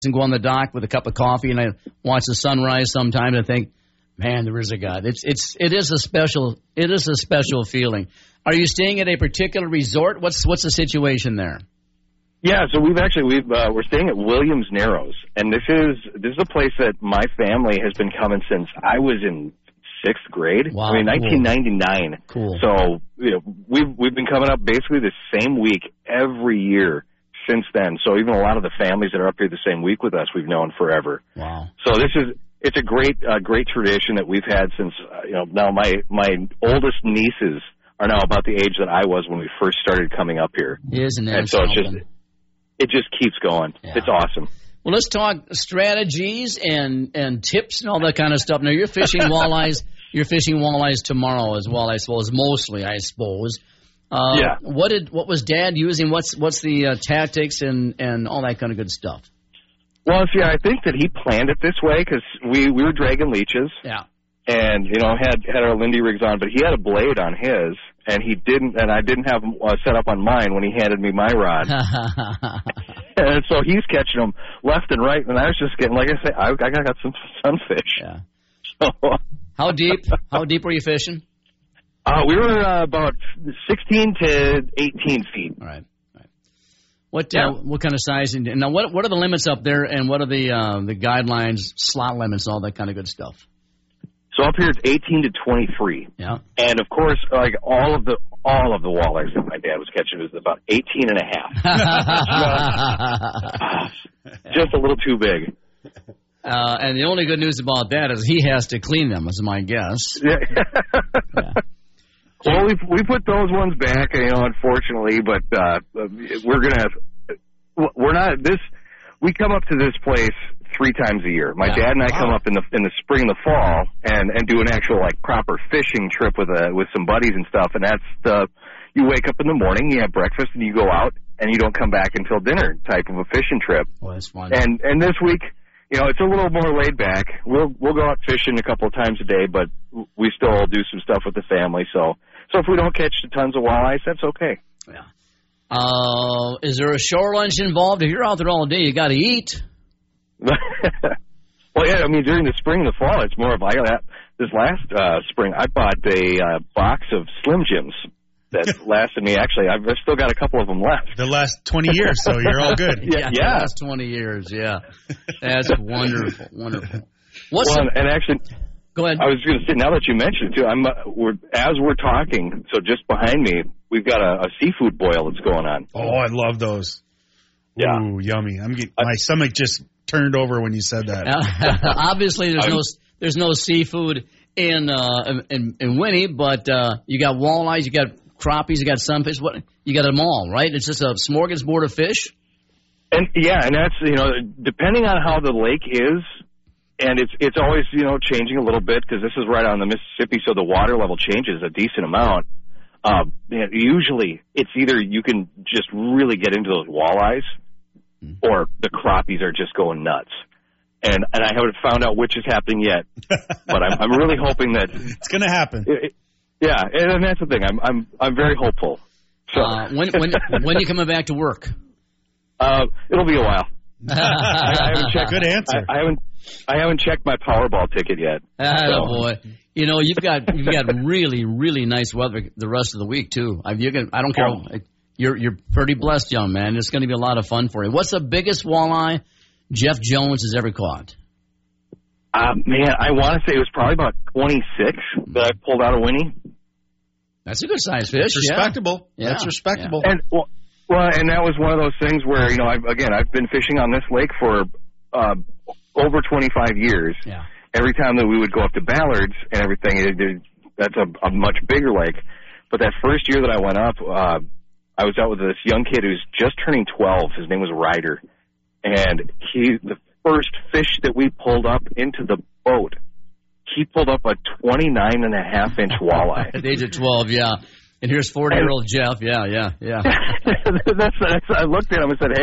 and go on the dock with a cup of coffee, and I watch the sunrise sometimes. I think, man, there is a God. It is a special feeling. Are you staying at a particular resort? What's the situation there? Yeah, so we're staying at Williams Narrows, and this is a place that my family has been coming since I was in 6th grade. Wow, 1999. Cool. So we've been coming up basically the same week every year since then. So even a lot of the families that are up here the same week with us, we've known forever. Wow. So it's a great tradition that we've had since now my oldest nieces are now about the age that I was when we first started coming up here. Isn't that and so something? It just keeps going. Yeah. It's awesome. Well, let's talk strategies and tips and all that kind of stuff. Now, you're fishing walleyes. You're fishing walleyes tomorrow as well, I suppose. Mostly, I suppose. Yeah. What was Dad using? What's the tactics and all that kind of good stuff? Well, see, I think that he planned it this way because we were dragging leeches. Yeah. And had our Lindy rigs on, but he had a blade on his, and he didn't, and I didn't have set up on mine when he handed me my rod. And so he's catching them left and right, and I was just getting, like I say, I got some sunfish. Yeah. So, How deep were you fishing? We were about 16 to 18 feet. All right. What kind of size? And now, what are the limits up there, and what are the guidelines, slot limits, all that kind of good stuff? So up here it's 18 to 23. Yeah. And of course, like all of the walleyes that my dad was catching was about 18 and a half. Just a little too big. And the only good news about that is he has to clean them, is my guess. Yeah. Yeah. Well, we put those ones back, unfortunately, but we come up to this place 3 times a year. My dad and I come up in the spring and the fall and do an actual proper fishing trip with some buddies and stuff. And that's you wake up in the morning, you have breakfast, and you go out, and you don't come back until dinner type of a fishing trip. Well, that's fun. And this week, it's a little more laid back. We'll go out fishing a couple of times a day, but we still do some stuff with the family. So if we don't catch tons of walleyes, that's okay. Yeah. Is there a shore lunch involved? If you're out there all day, you got to eat. Well, yeah, during the spring and the fall, it's more of this last spring, I bought a box of Slim Jims that lasted me. Actually, I've still got a couple of them left. The last 20 years, so you're all good. Yeah. The last 20 years, yeah. That's wonderful, wonderful. And actually, go ahead. I was going to say, now that you mentioned it, too, as we're talking, so just behind me, we've got a seafood boil that's going on. Oh, I love those. Yeah. Ooh, yummy. My stomach just turned over when you said that. Obviously, there's no seafood in Winnie, but you got walleyes, you got crappies, you got sunfish. You got them all, right? It's just a smorgasbord of fish. And that's depending on how the lake is, and it's always changing a little bit because this is right on the Mississippi, so the water level changes a decent amount. Usually, it's either you can just really get into those walleyes, or the crappies are just going nuts. And I haven't found out which is happening yet, but I'm really hoping that it's going to happen. Yeah, and that's the thing. I'm very hopeful. So when you coming back to work? It'll be a while. I haven't checked. Good answer. I haven't checked my Powerball ticket yet. Oh boy! You've got really, really nice weather the rest of the week too. I don't care. You're pretty blessed, young man. It's going to be a lot of fun for you. What's the biggest walleye Jeff Jones has ever caught? Man, I want to say it was probably about 26 that I pulled out of Winnie. That's a good size fish. That's respectable. Yeah. That's respectable. And well, and that was one of those things where I've been fishing on this lake for over 25 years. Yeah. Every time that we would go up to Ballards and everything, that's a much bigger lake. But that first year that I went up, I was out with this young kid who's just turning 12. His name was Ryder. And the first fish that we pulled up into the boat, he pulled up a 29.5-inch walleye. At the age of 12, yeah. And here's 40-year-old Jeff. Yeah. I looked at him and said, hey,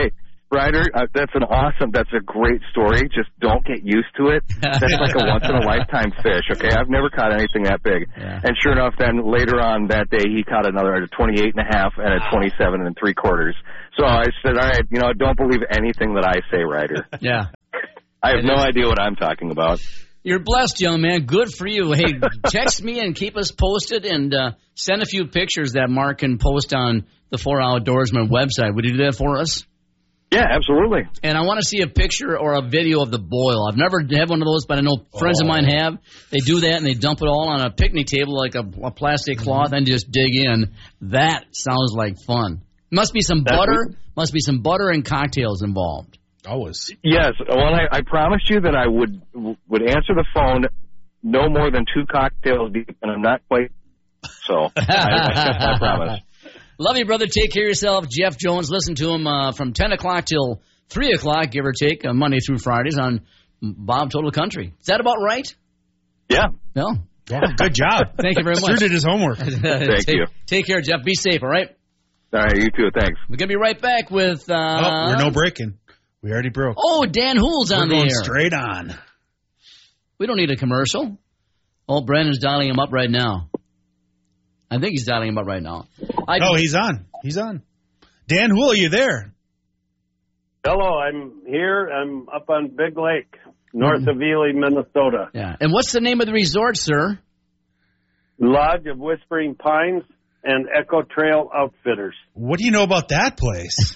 Ryder, that's a great story. Just don't get used to it. That's like a once-in-a-lifetime fish, okay? I've never caught anything that big. Yeah. And sure enough, then later on that day, he caught another at a 28 and a half and a 27 3/4. So I said, all right, don't believe anything that I say, Ryder. Yeah. I have no idea what I'm talking about. You're blessed, young man. Good for you. Hey, text me and keep us posted, and send a few pictures that Mark can post on the 4Outdoorsman website. Would you do that for us? Yeah, absolutely. And I want to see a picture or a video of the boil. I've never had one of those, but I know friends of mine have. They do that, and they dump it all on a picnic table like a plastic cloth and just dig in. That sounds like fun. Must be some butter. Must be some butter and cocktails involved. Always. Yes. Well, I promised you that I would answer the phone no more than 2 cocktails deep, and I'm not quite. So I promise. Love you, brother. Take care of yourself. Jeff Jones. Listen to him from 10 o'clock till 3 o'clock, give or take, Monday through Fridays on Bob Total Country. Is that about right? Yeah. No. Yeah, good job. Thank you very much. Sure did his homework. Thank you. Take care, Jeff. Be safe, all right? All right, you too. Thanks. We're going to be right back with... we're no breaking. We already broke. Oh, Dan Hoole's on the air. We're going straight on. We don't need a commercial. Oh, Brandon's dialing him up right now. I think he's dialing him up right now. He's on. He's on. Dan Hoole, are you there? Hello, I'm here. I'm up on Big Lake, north of Ely, Minnesota. Yeah. And what's the name of the resort, sir? Lodge of Whispering Pines and Echo Trail Outfitters. What do you know about that place?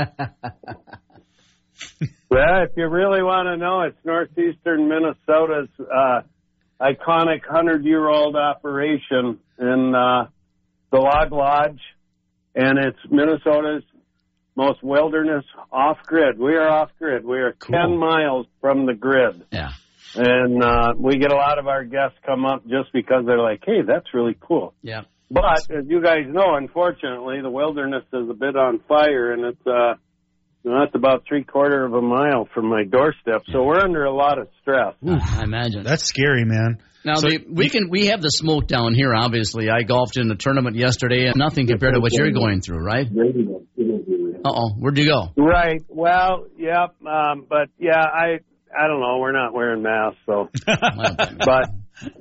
Well, if you really want to know, it's northeastern Minnesota's iconic 100-year-old operation in the Log Lodge, and it's Minnesota's most wilderness off-grid. We are off-grid. We are 10 miles from the grid. Yeah. And we get a lot of our guests come up just because they're like, hey, that's really cool. Yeah. But as you guys know, unfortunately, the wilderness is a bit on fire, and it's about 3/4 of a mile from my doorstep. So we're under a lot of stress. I imagine. That's scary, man. Now, we have the smoke down here, obviously. I golfed in a tournament yesterday, and nothing compared to what you're going through, right? Uh-oh. Where'd you go? Right. Well, yep. But, yeah, I don't know. We're not wearing masks, so. But,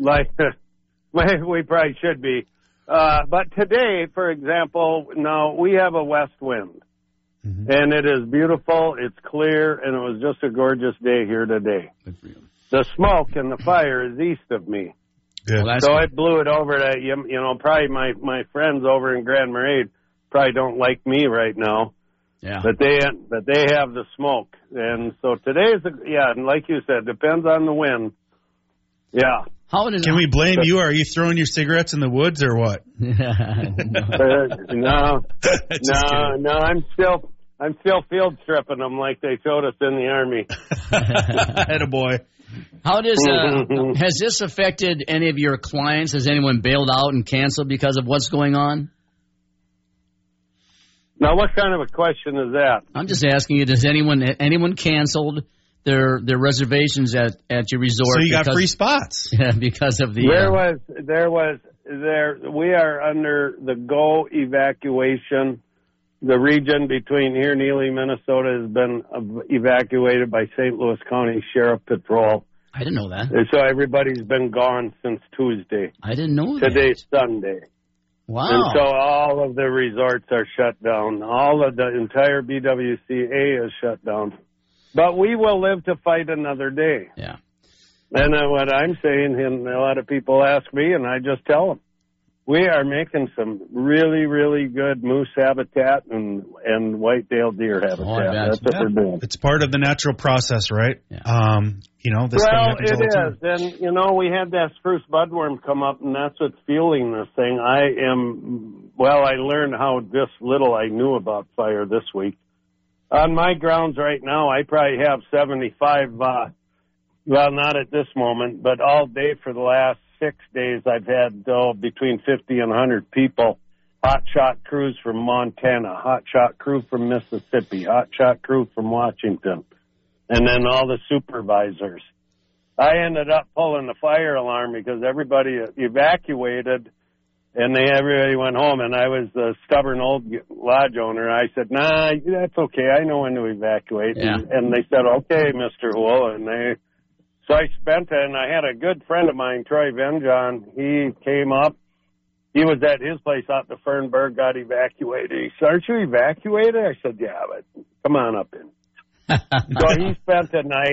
we probably should be. But today, for example, now we have a west wind. Mm-hmm. And it is beautiful, it's clear, and it was just a gorgeous day here today. Good for you. The smoke and the fire is east of me. Good. Well, so it blew it over to, probably my friends over in Grand Marais probably don't like me right now. Yeah. But they have the smoke. And so today's, and like you said, depends on the wind. Yeah. Can we blame you? Are you throwing your cigarettes in the woods or what? No, I'm still field stripping them like they showed us in the Army. Attaboy. How has this affected any of your clients? Has anyone bailed out and canceled because of what's going on? Now, what kind of a question is that? I'm just asking you, does anyone canceled their reservations at your resort? So you got free spots. Yeah, because of the... We are under the GO evacuation. The region between here and Ely, Minnesota has been evacuated by St. Louis County Sheriff Patrol. I didn't know that. And so everybody's been gone since Tuesday. I didn't know that. Today's Sunday. Wow. And so all of the resorts are shut down. All of the entire BWCA is shut down. But we will live to fight another day. Yeah. And what I'm saying, and a lot of people ask me, and I just tell them, we are making some really, really good moose habitat and white-tailed deer habitat. That's what we're doing. It's part of the natural process, right? Yeah. This it is. And, we had that spruce budworm come up, and that's what's fueling this thing. I learned how just little I knew about fire this week. On my grounds right now, I probably have 75, not at this moment, but all day for the last 6 days I've had between 50 and 100 people. Hot shot crews from Montana, hot shot crew from Mississippi, hot shot crew from Washington, and then all the supervisors. I ended up pulling the fire alarm because everybody evacuated, And everybody went home, and I was the stubborn old lodge owner. I said, nah, that's okay. I know when to evacuate. Yeah. And they said, okay, Mr. Hool. So I spent it, and I had a good friend of mine, Troy Venjon. He came up. He was at his place out in Fernburg, got evacuated. He said, aren't you evacuated? I said, yeah, but come on up in. So he spent the night.